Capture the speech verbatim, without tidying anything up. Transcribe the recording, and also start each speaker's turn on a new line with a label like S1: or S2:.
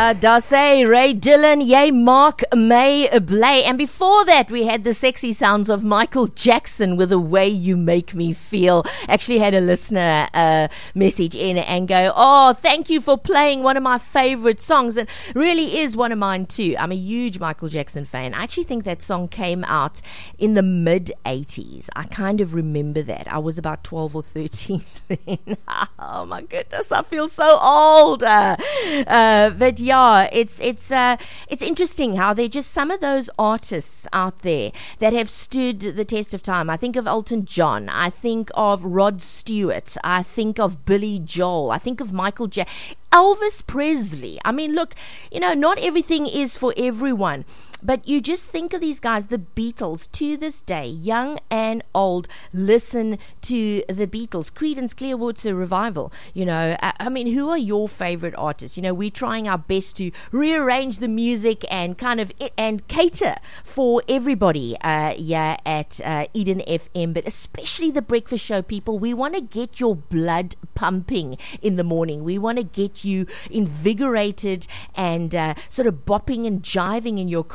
S1: Yeah, Dassey, Ray Dillon, yay, Mark May Blay. And before that, we had the sexy sounds of Michael Jackson with The Way You Make Me Feel. Actually had a listener uh, message in and go, oh, thank you for playing one of my favorite songs. And really is one of mine too. I'm a huge Michael Jackson fan. I actually think that song came out in the mid eighties. I kind of remember that. I was about twelve or thirteen then. Oh my goodness, I feel so old. Uh, uh, but yeah, it's it's uh, it's interesting how they're just some of those artists out there that have stood the test of time. I think of Elton John. I think of Rod Stewart. I think of Billy Joel. I think of Michael Jackson. Elvis Presley. I mean, look, you know, not everything is for everyone, but you just think of these guys, the Beatles, to this day, young and old, listen to the Beatles. Creedence Clearwater Revival, you know, I, I mean, who are your favorite artists? You know, we're trying our best to rearrange the music and kind of, and cater for everybody uh, yeah, at uh, Eden F M, but especially the breakfast show people. We want to get your blood pumping in the morning. We want to get you invigorated and uh, sort of bopping and jiving in your